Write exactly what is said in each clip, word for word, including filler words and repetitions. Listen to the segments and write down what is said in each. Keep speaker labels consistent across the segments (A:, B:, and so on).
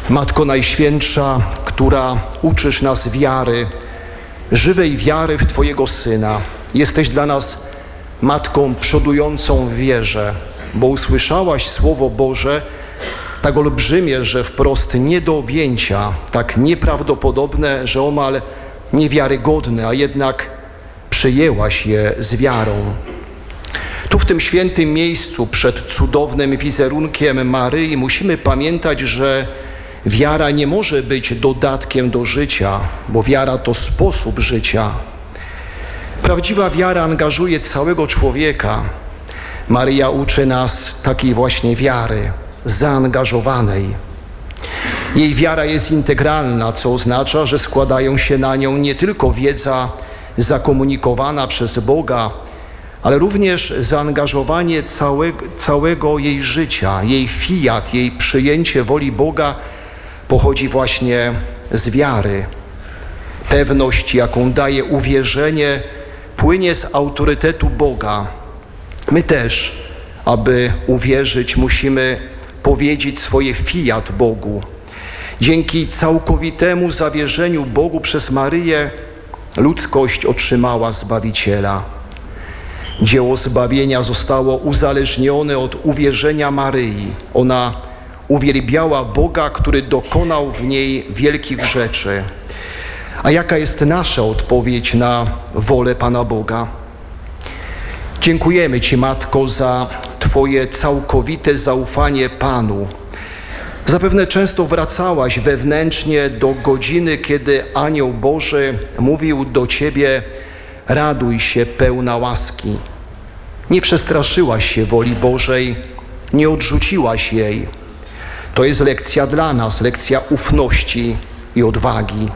A: Matko Najświętsza, która uczysz nas wiary, żywej wiary w Twojego Syna, jesteś dla nas Matką przodującą w wierze, bo usłyszałaś Słowo Boże tak olbrzymie, że wprost nie do objęcia, tak nieprawdopodobne, że omal niewiarygodne, a jednak przyjęłaś je z wiarą. Tu w tym świętym miejscu przed cudownym wizerunkiem Maryi musimy pamiętać, że wiara nie może być dodatkiem do życia, bo wiara to sposób życia. Prawdziwa wiara angażuje całego człowieka. Maryja uczy nas takiej właśnie wiary, zaangażowanej. Jej wiara jest integralna, co oznacza, że składają się na nią nie tylko wiedza zakomunikowana przez Boga, ale również zaangażowanie całego, całego jej życia, jej fiat, jej przyjęcie woli Boga pochodzi właśnie z wiary. Pewność, jaką daje uwierzenie, płynie z autorytetu Boga. My też, aby uwierzyć, musimy powiedzieć swoje fiat Bogu. Dzięki całkowitemu zawierzeniu Bogu przez Maryję ludzkość otrzymała Zbawiciela. Dzieło zbawienia zostało uzależnione od uwierzenia Maryi. Ona uwielbiała Boga, który dokonał w niej wielkich rzeczy. A jaka jest nasza odpowiedź na wolę Pana Boga? Dziękujemy Ci, Matko, za Twoje całkowite zaufanie Panu. Zapewne często wracałaś wewnętrznie do godziny, kiedy Anioł Boży mówił do Ciebie: raduj się, pełna łaski. Nie przestraszyłaś się woli Bożej, nie odrzuciłaś jej. To jest lekcja dla nas, lekcja ufności i odwagi.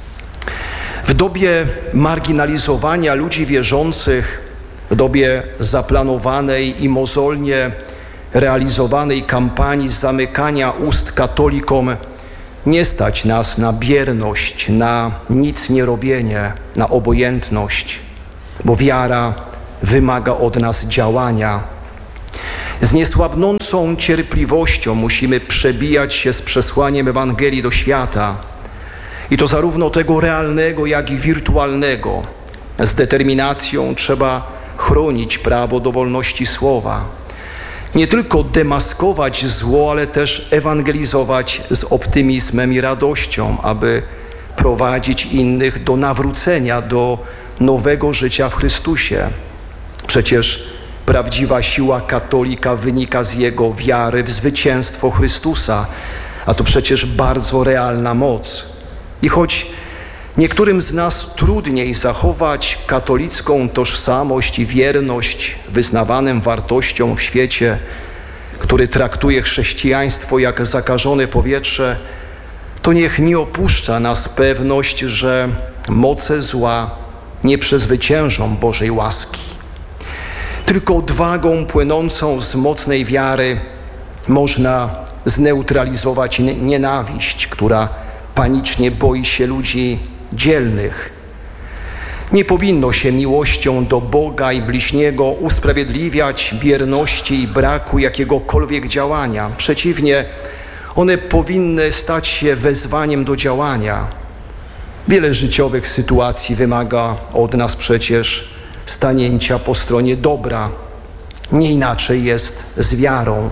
A: W dobie marginalizowania ludzi wierzących, w dobie zaplanowanej i mozolnie realizowanej kampanii zamykania ust katolikom, nie stać nas na bierność, na nic nie robienie, na obojętność, bo wiara wymaga od nas działania. Z niesłabnącą cierpliwością musimy przebijać się z przesłaniem Ewangelii do świata. I to zarówno tego realnego, jak i wirtualnego. Z determinacją trzeba chronić prawo do wolności słowa. Nie tylko demaskować zło, ale też ewangelizować z optymizmem i radością, aby prowadzić innych do nawrócenia, do nowego życia w Chrystusie. Przecież prawdziwa siła katolika wynika z jego wiary w zwycięstwo Chrystusa, a to przecież bardzo realna moc. I choć niektórym z nas trudniej zachować katolicką tożsamość i wierność wyznawanym wartościom w świecie, który traktuje chrześcijaństwo jak zakażone powietrze, to niech nie opuszcza nas pewność, że moce zła nie przezwyciężą Bożej łaski. Tylko odwagą płynącą z mocnej wiary można zneutralizować nienawiść, która panicznie boi się ludzi dzielnych. Nie powinno się miłością do Boga i bliźniego usprawiedliwiać bierności i braku jakiegokolwiek działania. Przeciwnie, one powinny stać się wezwaniem do działania. Wiele życiowych sytuacji wymaga od nas przecież stanięcia po stronie dobra. Nie inaczej jest z wiarą.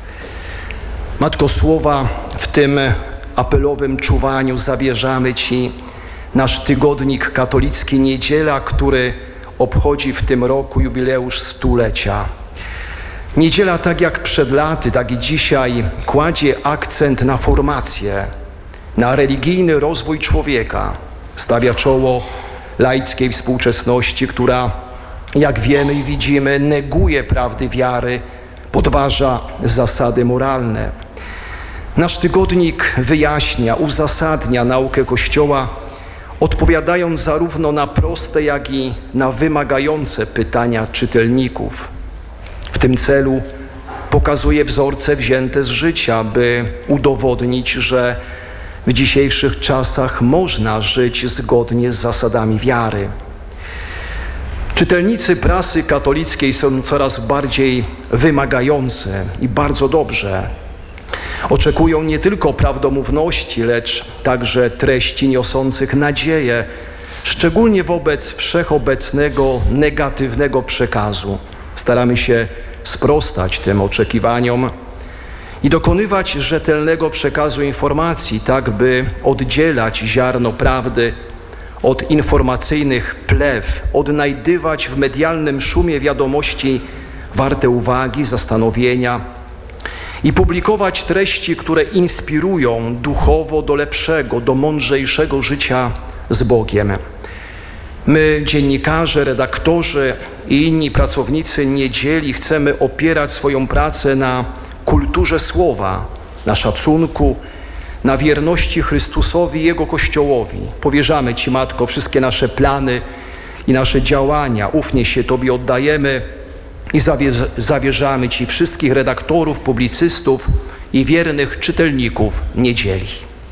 A: Matko Słowa, w tym apelowym czuwaniu zawierzamy Ci nasz tygodnik katolicki Niedziela, który obchodzi w tym roku jubileusz stulecia. Niedziela, tak jak przed laty, tak i dzisiaj, kładzie akcent na formację, na religijny rozwój człowieka. Stawia czoło laickiej współczesności, która, jak wiemy i widzimy, neguje prawdy wiary, podważa zasady moralne. Nasz tygodnik wyjaśnia, uzasadnia naukę Kościoła, odpowiadając zarówno na proste, jak i na wymagające pytania czytelników. W tym celu pokazuje wzorce wzięte z życia, by udowodnić, że w dzisiejszych czasach można żyć zgodnie z zasadami wiary. Czytelnicy prasy katolickiej są coraz bardziej wymagający i bardzo dobrze. Oczekują nie tylko prawdomówności, lecz także treści niosących nadzieję, szczególnie wobec wszechobecnego negatywnego przekazu. Staramy się sprostać tym oczekiwaniom i dokonywać rzetelnego przekazu informacji, tak by oddzielać ziarno prawdy od informacyjnych plew, odnajdywać w medialnym szumie wiadomości warte uwagi, zastanowienia i publikować treści, które inspirują duchowo do lepszego, do mądrzejszego życia z Bogiem. My, dziennikarze, redaktorzy i inni pracownicy niedzieli, chcemy opierać swoją pracę na kulturze słowa, na szacunku, na wierności Chrystusowi i Jego Kościołowi. Powierzamy Ci, Matko, wszystkie nasze plany i nasze działania. Ufnie się Tobie oddajemy i zawierzamy Ci wszystkich redaktorów, publicystów i wiernych czytelników niedzieli.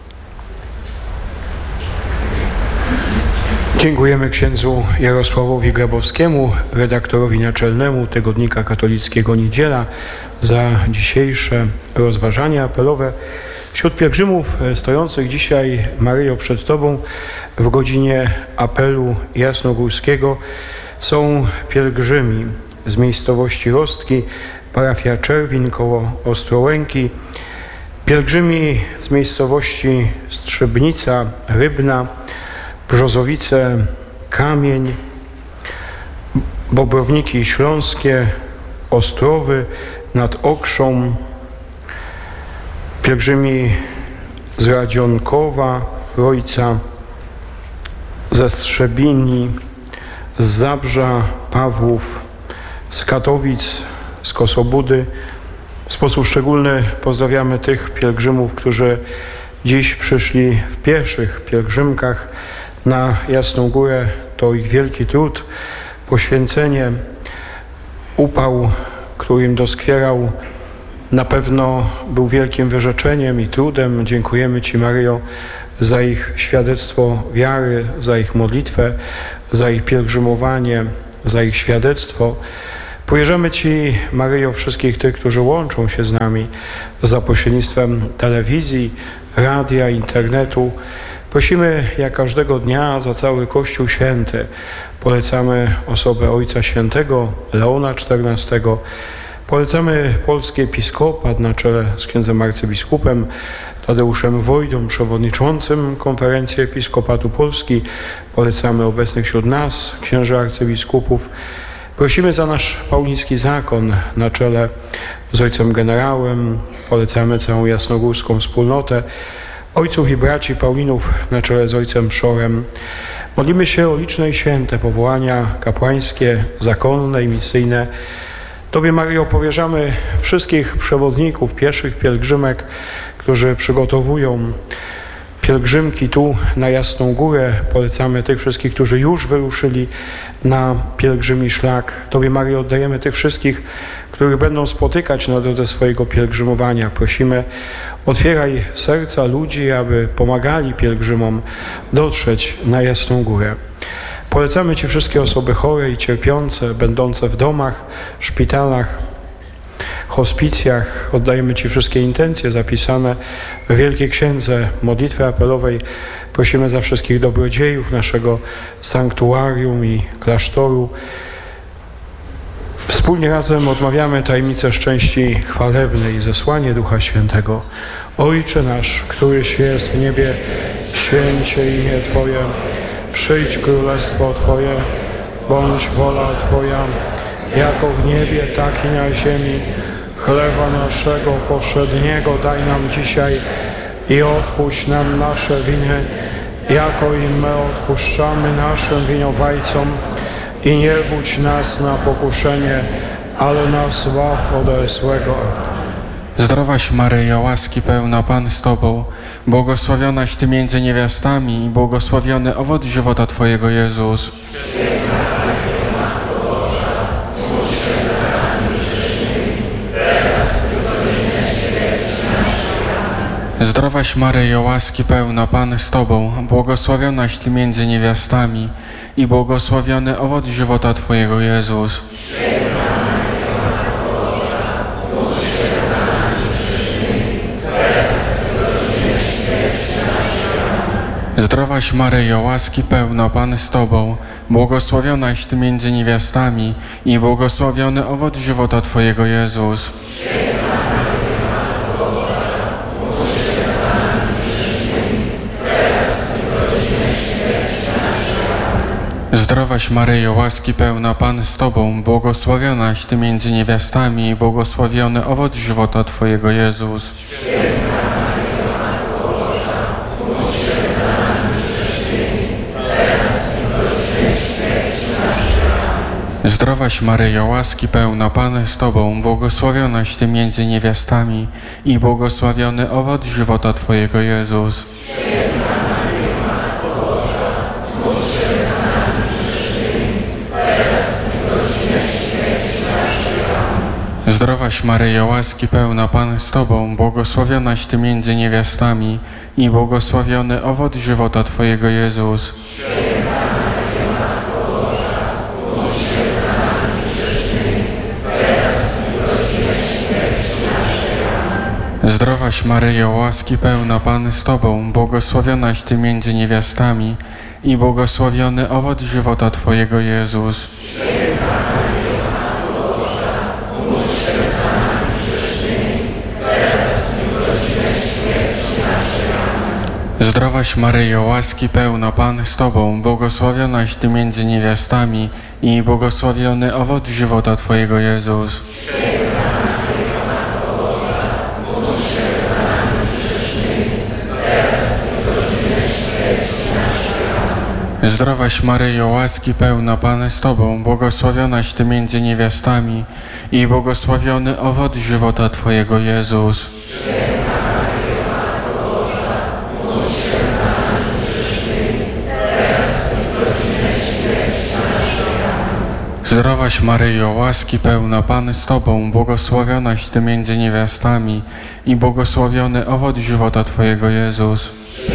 B: Dziękujemy księdzu Jarosławowi Grabowskiemu, redaktorowi naczelnemu Tygodnika Katolickiego Niedziela, za dzisiejsze rozważania apelowe. Wśród pielgrzymów stojących dzisiaj, Maryjo, przed Tobą w godzinie apelu jasnogórskiego są pielgrzymi z miejscowości Rostki, parafia Czerwin koło Ostrołęki, pielgrzymi z miejscowości Strzybnica, Rybna, Brzozowice, Kamień, Bobrowniki Śląskie, Ostrowy nad Okrzą, pielgrzymi z Radzionkowa, Rojca, ze Strzebini, z Zabrza, Pawłów, z Katowic, z Kosobudy. W sposób szczególny pozdrawiamy tych pielgrzymów, którzy dziś przyszli w pierwszych pielgrzymkach na Jasną Górę. To ich wielki trud, poświęcenie, upał, który im doskwierał, na pewno był wielkim wyrzeczeniem i trudem. Dziękujemy Ci, Maryjo, za ich świadectwo wiary, za ich modlitwę, za ich pielgrzymowanie, za ich świadectwo. Powierzamy Ci, Maryjo, wszystkich tych, którzy łączą się z nami za pośrednictwem telewizji, radia, internetu. Prosimy jak każdego dnia za cały Kościół Święty. Polecamy osobę Ojca Świętego Leona czternastego. Polecamy polski episkopat na czele z księdzem arcybiskupem Tadeuszem Wojdą, przewodniczącym Konferencji Episkopatu Polski. Polecamy obecnych wśród nas księży arcybiskupów. Prosimy za nasz pauliński zakon na czele z ojcem generałem. Polecamy całą jasnogórską wspólnotę ojców i braci Paulinów na czele z ojcem Przorem. Modlimy się o liczne i święte powołania kapłańskie, zakonne i misyjne. Tobie, Maryjo, powierzamy wszystkich przewodników pieszych pielgrzymek, którzy przygotowują pielgrzymki tu na Jasną Górę. Polecamy tych wszystkich, którzy już wyruszyli na pielgrzymi szlak. Tobie, Maryjo, oddajemy tych wszystkich, których będą spotykać na drodze swojego pielgrzymowania. Prosimy, otwieraj serca ludzi, aby pomagali pielgrzymom dotrzeć na Jasną Górę. Polecamy Ci wszystkie osoby chore i cierpiące, będące w domach, szpitalach, hospicjach. Oddajemy Ci wszystkie intencje zapisane w Wielkiej Księdze Modlitwy Apelowej. Prosimy za wszystkich dobrodziejów naszego sanktuarium i klasztoru. Wspólnie razem odmawiamy tajemnicę szczęści chwalebnej, zesłanie Ducha Świętego. Ojcze nasz, któryś jest w niebie, święć się imię Twoje, przyjdź królestwo Twoje, bądź wola Twoja, jako w niebie, tak i na ziemi. Chleba naszego powszedniego daj nam dzisiaj i odpuść nam nasze winy, jako i my odpuszczamy naszym winowajcom. I nie wódź nas na pokuszenie, ale nas zbaw ode złego.
C: Zdrowaś Maryjo, łaski pełna, Pan z Tobą, błogosławionaś Ty między niewiastami i błogosławiony owoc żywota Twojego, Jezus. Zdrowaś Maryjo, łaski pełna, Pan z Tobą, błogosławionaś Ty między niewiastami i błogosławiony owoc żywota Twojego, Jezus. Zdrowaś Maryjo, łaski pełna, Pan z Tobą, błogosławionaś Ty między niewiastami i błogosławiony owoc żywota Twojego, Jezus. Zdrowaś Maryjo, łaski pełna, Pan z Tobą, błogosławionaś Ty między niewiastami i błogosławiony owoc żywota Twojego, Jezus. Zdrowaś Maryjo, łaski pełna, Pan z Tobą, błogosławionaś Ty między niewiastami i błogosławiony owoc żywota Twojego, Jezus. Zdrowaś Maryjo, łaski pełna, Pan z Tobą, błogosławionaś Ty między niewiastami i błogosławiony owoc żywota Twojego, Jezus. Zdrowaś Maryjo, łaski pełna, Pan z Tobą, błogosławionaś Ty między niewiastami i błogosławiony owoc żywota Twojego, Jezus. Zdrowaś Maryjo, łaski pełna, Pan z Tobą, błogosławionaś Ty między niewiastami i błogosławiony owoc żywota Twojego, Jezus. Zdrowaś Maryjo, łaski pełna, Pan z Tobą, błogosławionaś Ty między niewiastami i błogosławiony owoc żywota Twojego, Jezus. Zdrowaś Maryjo, łaski pełna, Pan z Tobą, błogosławionaś Ty między niewiastami i błogosławiony owoc żywota Twojego, Jezus.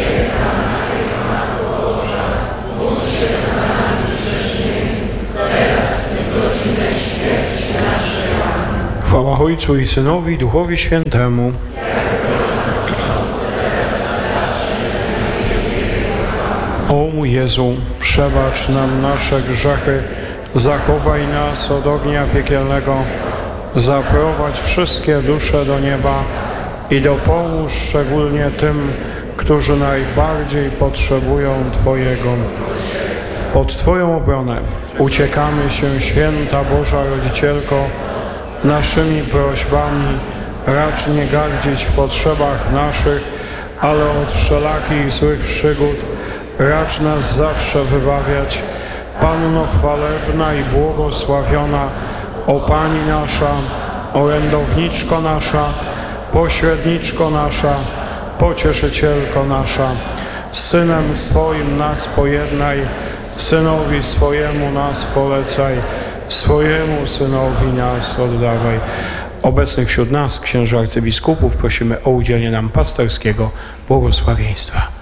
B: Chwała Ojcu i Synowi, i Duchowi Świętemu. O mój Jezu, przebacz nam nasze grzechy, zachowaj nas od ognia piekielnego, zaprowadź wszystkie dusze do nieba i dopomóż szczególnie tym, którzy najbardziej potrzebują Twojego. Pod Twoją obronę uciekamy się, Święta Boża Rodzicielko, naszymi prośbami racz nie gardzić w potrzebach naszych, ale od wszelakich złych przygód racz nas zawsze wybawiać. Panno chwalebna i błogosławiona, o Pani nasza, orędowniczko nasza, pośredniczko nasza, pocieszycielko nasza, z Synem swoim nas pojednaj, Synowi swojemu nas polecaj, swojemu Synowi nas oddawaj. Obecnych wśród nas księży arcybiskupów prosimy o udzielenie nam pasterskiego błogosławieństwa.